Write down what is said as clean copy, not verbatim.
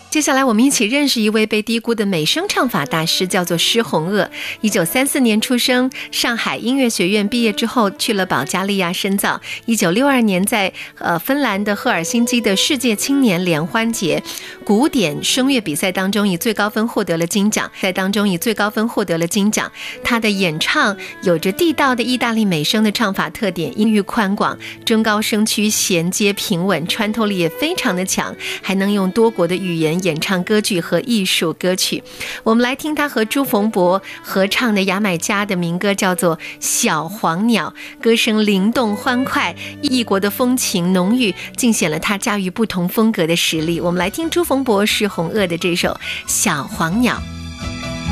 接下来我们一起认识一位被低估的美声唱法大师，叫做施宏鄂。1934年出生，上海音乐学院毕业之后去了保加利亚深造。1962年在芬兰的赫尔辛基的世界青年联欢节古典声乐比赛当中以最高分获得了金奖，他的演唱有着地道的意大利美声的唱法特点，音域宽广，中高声区衔接平稳，穿透力也非常的强，还能用多国的语言演唱歌剧和艺术歌曲。我们来听他和朱逢博合唱的牙买加的民歌，叫做《小黄鸟》，歌声灵动欢快，异国的风情浓郁，尽显了他驾驭不同风格的实力。我们来听朱逢博、施宏鄂的这首《小黄鸟》。